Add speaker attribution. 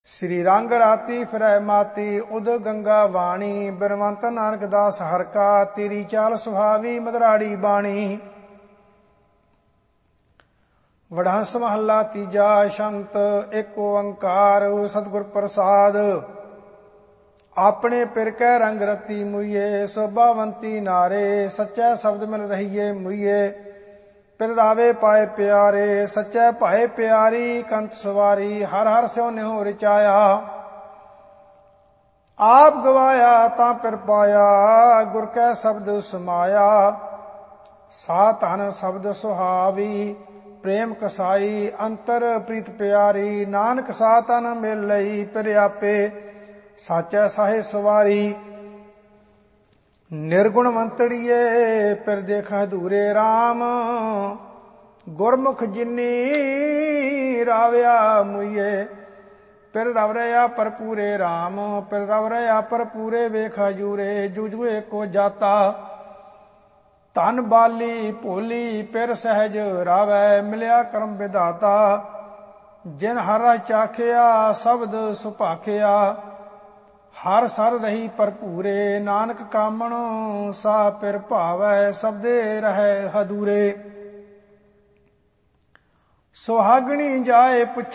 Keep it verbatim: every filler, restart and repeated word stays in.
Speaker 1: श्री रंग राती फिरै माती उद गंगा वाणी बिरवंत नानक दास हर का तेरी चाल सुहावी मधुराड़ी बाणी। वडहंस महला तीजा शंत एक ओंकार सतगुर प्रसाद। अपने पिर कै रंग रती मुइये शोभावंती नारे सच्चा शब्द मिल रहीए मुइये पिर रावे पाए प्यारे सच्चै भाए प्यारी कंत सवारी हर हर स्यो निहो रचाया। आप गवाया तां पिर पाया गुर कै शब्द समाया सा धन शब्द सुहावी प्रेम कसाई अंतर प्रीत प्यारी नानक सा तन मिल लई पिर आपे साचै साहे सवारी। निर्गुणवंतड़िए पिर देख अधूरे राम गुरमुख जिन्नी रावया मुइये पिर रव रया पर पूरे राम पिर रव रया पर पूरे वेख जूरे जुजुए को जाता। धन बाली भोली पिर सहज रावै मिलिया करम विधाता जिन हर चाखिया शब्द सुभाखिया हर सर रही भरपूरे नानक कामण सा पिर भावै शब्दे रहै हदूरे। सुहागणी जाए पुछ